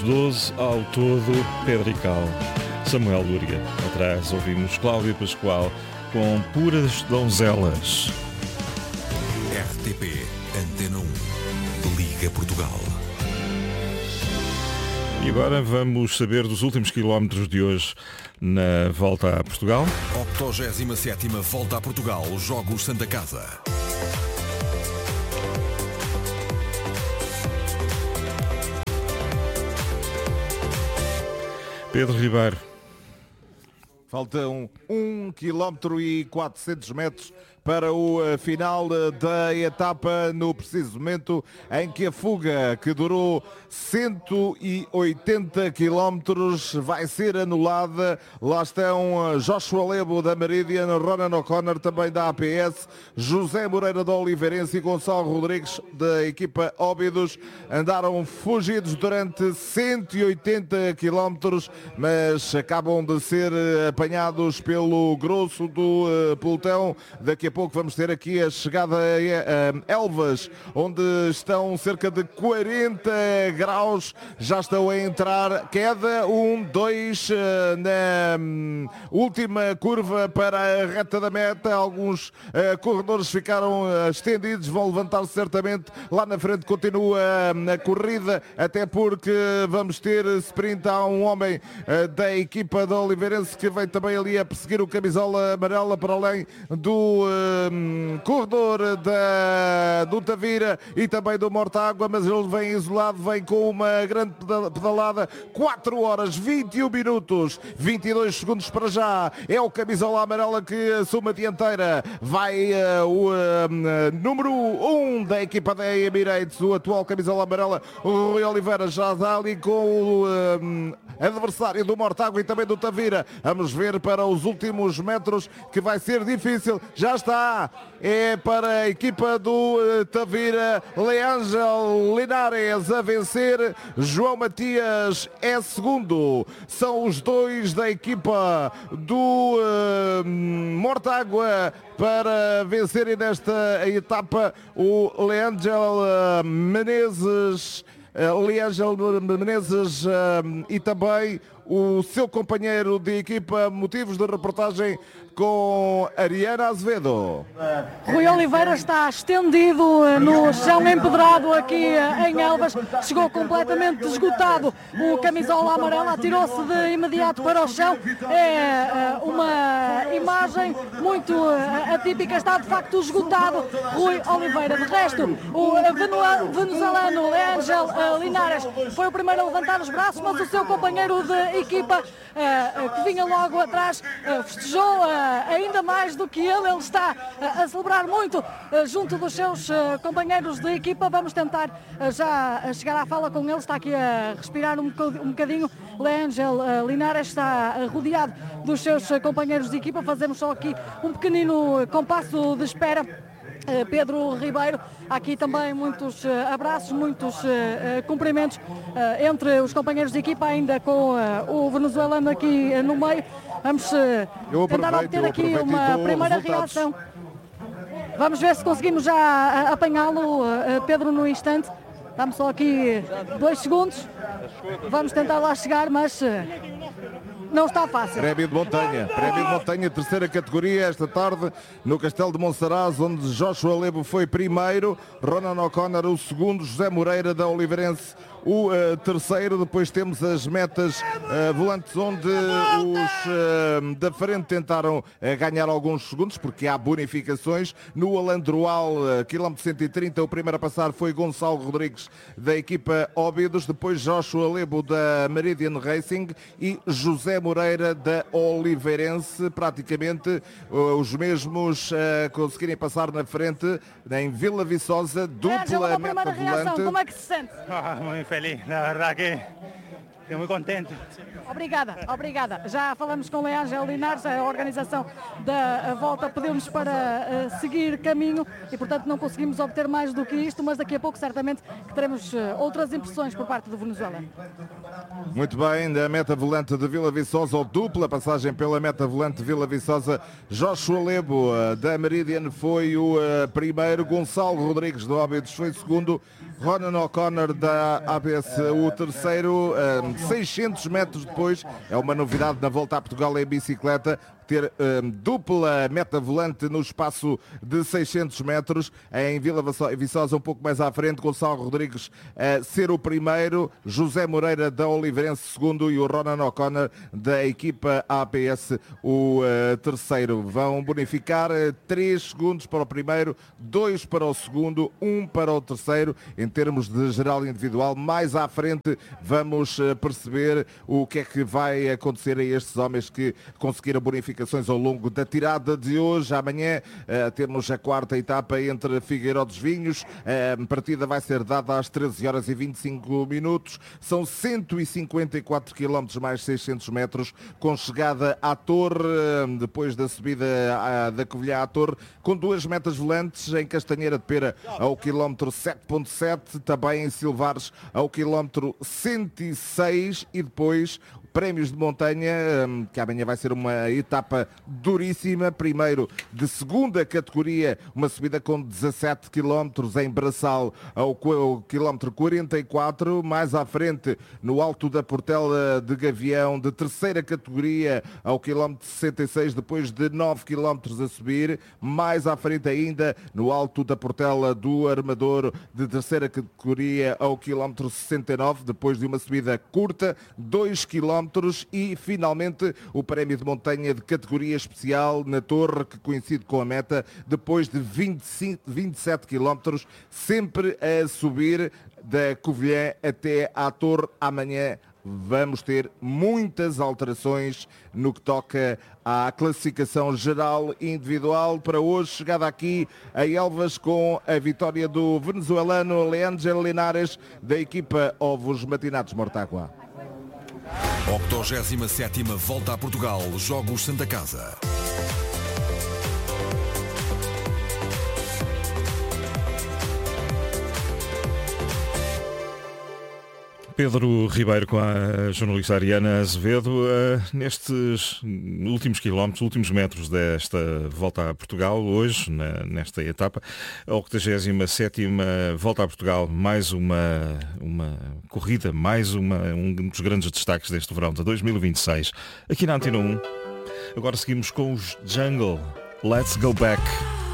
12 ao todo, Pedro e Cal, Samuel Lúria. Atrás ouvimos Cláudia Pascoal com Puras Donzelas. RTP Antena 1, Liga Portugal. E agora vamos saber dos últimos quilómetros de hoje na Volta a Portugal. 87ª Volta a Portugal, Jogos Santa Casa. Pedro Ribeiro. Faltam 1 km e 400 metros para o final da etapa, no preciso momento em que a fuga, que durou 180 km, vai ser anulada. Lá estão Joshua Lebo da Meridian, Ronan O'Connor também da APS, José Moreira da Oliveirense e Gonçalo Rodrigues da equipa Óbidos. Andaram fugidos durante 180 km, mas acabam de ser apanhados pelo grosso do pelotão. Daqui a pouco vamos ter aqui a chegada a Elvas, onde estão cerca de 40 graus, já estão a entrar, queda 1, 2 na última curva para a reta da meta. Alguns corredores ficaram estendidos, vão levantar-se certamente. Lá na frente continua a corrida, até porque vamos ter sprint. Há um homem da equipa da Oliveirense que vem também ali a perseguir o camisola amarela, para além do corredor do Tavira e também do Mortágua, mas ele vem isolado, vem com uma grande pedalada. 4 horas, 21 minutos, 22 segundos para já. É o camisola amarela que assume a dianteira. Vai o número 1 da equipa da Emirates, o atual camisola amarela, o Rui Oliveira, já está ali com o adversário do Mortágua e também do Tavira. Vamos ver para os últimos metros, que vai ser difícil. Já está, é para a equipa do Tavira, Leângel Linares a vencer, João Matias é segundo. São os dois da equipa do Mortágua para vencerem nesta etapa. O Leângel Menezes e também o seu companheiro de equipa. Motivos de reportagem com Ariana Azevedo. Rui Oliveira está estendido no chão empedrado aqui em Elvas, chegou completamente esgotado. O camisola amarela atirou-se de imediato para o chão. É uma imagem muito atípica, está de facto esgotado Rui Oliveira. De resto, o venezuelano Leângel Linares foi o primeiro a levantar os braços, mas o seu companheiro de equipa, que vinha logo atrás, festejou ainda mais do que ele. Ele está a celebrar muito junto dos seus companheiros de equipa. Vamos tentar já chegar à fala com ele. Está aqui a respirar um bocadinho. Leângel Linares está rodeado dos seus companheiros de equipa. Fazemos só aqui um pequenino compasso de espera. Pedro Ribeiro, aqui também muitos abraços, muitos cumprimentos entre os companheiros de equipa, ainda com o venezuelano aqui no meio. Vamos tentar obter aqui uma primeira reação. Vamos ver se conseguimos já apanhá-lo, Pedro, no instante. Estamos só aqui 2 segundos. Vamos tentar lá chegar, mas não está fácil. Prémio de montanha, terceira categoria esta tarde no Castelo de Monsaraz, onde Joshua Lebo foi primeiro, Ronan O'Connor o segundo, José Moreira da Oliveirense o terceiro. Depois temos as metas volantes, onde os da frente tentaram ganhar alguns segundos, porque há bonificações. No Alandroal, quilómetro 130, o primeiro a passar foi Gonçalo Rodrigues da equipa Óbidos, depois Joshua Lebo da Meridian Racing e José Moreira da Oliveirense, praticamente os mesmos a conseguirem passar na frente em Vila Viçosa, dupla meta volante. Como é que se sente? Muy feliz, la verdad que Fico muito contente. Obrigada. Já falamos com Leângel Linares, a organização da volta pediu-nos para seguir caminho e, portanto, não conseguimos obter mais do que isto, mas daqui a pouco certamente que teremos outras impressões por parte do venezuelano. Muito bem, da meta volante de Vila Viçosa, ou dupla passagem pela meta volante de Vila Viçosa, Joshua Lebo da Meridian foi o primeiro, Gonçalo Rodrigues do Óbidos foi o segundo, Ronan O'Connor da ABS o terceiro, 600 metros depois, é uma novidade na volta a Portugal em bicicleta, ter dupla meta volante no espaço de 600 metros, em Vila Viçosa um pouco mais à frente, Gonçalo Rodrigues ser o primeiro, José Moreira da Oliveirense segundo e o Ronan O'Connor da equipa APS o terceiro. Vão bonificar 3 segundos para o primeiro, 2 para o segundo, 1 para o terceiro. Em termos de geral individual, mais à frente vamos perceber o que é que vai acontecer a estes homens que conseguiram bonificações ao longo da tirada de hoje. Amanhã temos a quarta etapa entre Figueiró dos Vinhos. A partida vai ser dada às 13 horas e 25 minutos. São 154 km mais 600 metros, com chegada à Torre, depois da subida da Covilhã à Torre, com 2 metas volantes em Castanheira de Pera ao quilómetro 7.7, também em Silvares ao quilómetro 106 e depois prémios de montanha, que amanhã vai ser uma etapa duríssima. Primeiro, de segunda categoria, uma subida com 17 km em Braçal ao quilómetro 44. Mais à frente, no alto da Portela de Gavião, de terceira categoria ao quilómetro 66, depois de 9 km a subir. Mais à frente ainda, no alto da Portela do Armador, de terceira categoria ao quilómetro 69, depois de uma subida curta, 2 km. E finalmente o prémio de montanha de categoria especial na Torre, que coincide com a meta, depois de 27 km, sempre a subir da Covilhã até à Torre. Amanhã vamos ter muitas alterações no que toca à classificação geral e individual. Para hoje, chegada aqui a Elvas com a vitória do venezuelano Leângel Linares da equipa Ovos Matinados Mortágua. 87ª Volta a Portugal, Jogos Santa Casa. Pedro Ribeiro com a jornalista Ariana Azevedo. Nestes últimos quilómetros, últimos metros desta Volta a Portugal, hoje, nesta etapa, a 87ª Volta a Portugal, mais uma corrida, mais um dos grandes destaques deste verão de 2026, aqui na Antena 1. Agora seguimos com os Jungle. Let's Go Back.